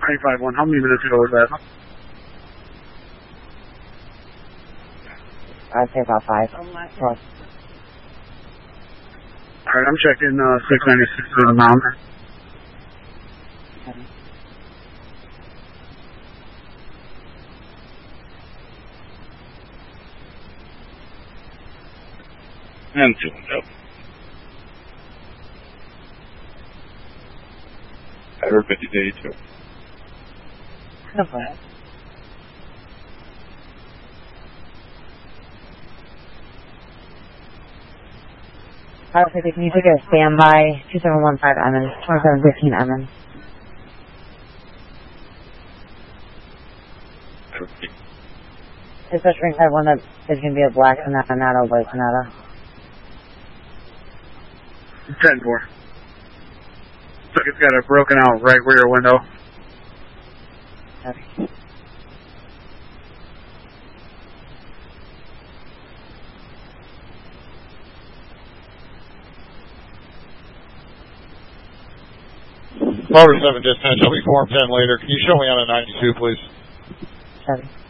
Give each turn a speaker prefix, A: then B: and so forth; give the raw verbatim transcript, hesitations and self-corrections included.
A: nine five one, how many minutes ago was that?
B: I'd say about five. Plus.
A: Alright, I'm checking uh, six ninety-six to the mound.
B: Okay.
C: And two, yep. I heard fifty to eighty-two.
B: No problem. Pilot fifty, can you take a standby two seven one five M N, twenty-seven fifteen M N? Dispatch ring five one, that is going to be a black Sonata, white Sonata.
A: ten four. Looks like it's got a broken out right rear window.
B: Okay.
D: Motor seven dispatch, I'll be four ten later. Can you show me on a ninety-two, please?
B: Seven.